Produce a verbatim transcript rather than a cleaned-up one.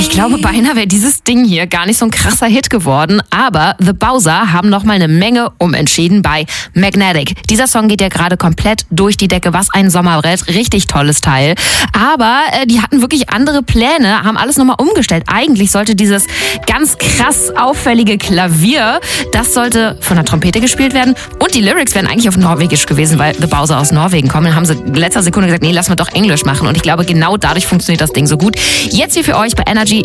Ich glaube, beinahe wäre dieses Ding hier gar nicht so ein krasser Hit geworden, aber The Bowser haben noch mal eine Menge umentschieden bei Magnetic. Dieser Song geht ja gerade komplett durch die Decke, was ein Sommerbrett, richtig tolles Teil. Aber äh, die hatten wirklich andere Pläne, haben alles nochmal umgestellt. Eigentlich sollte dieses ganz krass auffällige Klavier, das sollte von der Trompete gespielt werden und die Lyrics wären eigentlich auf Norwegisch gewesen, weil The Bowser aus Norwegen kommen. Dann haben sie in letzter Sekunde gesagt, nee, lass mal doch Englisch machen und ich glaube, genau dadurch funktioniert das Ding so gut. Jetzt hier für euch bei Energy